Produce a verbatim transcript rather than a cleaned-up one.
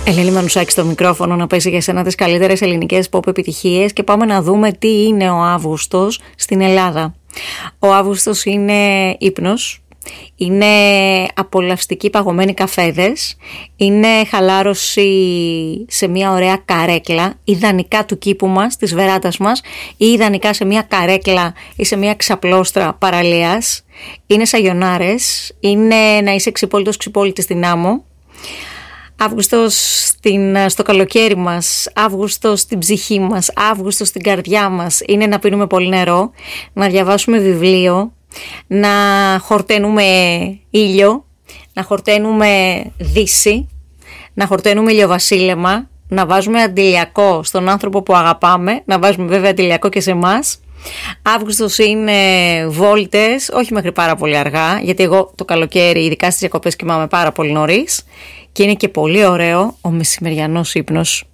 Ελένη Μανουσάκη στο μικρόφωνο να παίζει για σένα τις καλύτερες ελληνικές pop επιτυχίες και πάμε να δούμε τι είναι ο Αύγουστος στην Ελλάδα. Ο Αύγουστος είναι ύπνος, είναι απολαυστικοί παγωμένοι καφέδες, είναι χαλάρωση σε μια ωραία καρέκλα, ιδανικά του κήπου μας, της βεράντας μας ή ιδανικά σε μια καρέκλα ή σε μια ξαπλώστρα παραλίας, είναι σαγιονάρες, είναι να είσαι ξυπόλυτος ξυπόλυτης στην άμμο. Αύγουστος στην, στο καλοκαίρι μας, Αύγουστος στην ψυχή μας, Αύγουστος στην καρδιά μας είναι να πίνουμε πολύ νερό, να διαβάσουμε βιβλίο, να χορταίνουμε ήλιο, να χορταίνουμε δύση, να χορταίνουμε ηλιοβασίλεμα, να βάζουμε αντιλιακό στον άνθρωπο που αγαπάμε, να βάζουμε βέβαια αντιλιακό και σε εμάς. Αύγουστος είναι βόλτες, όχι μέχρι πάρα πολύ αργά, γιατί εγώ το καλοκαίρι ειδικά στις διακοπές κοιμάμαι πάρα πολύ νωρίς και είναι και πολύ ωραίο ο μεσημεριανός ύπνος.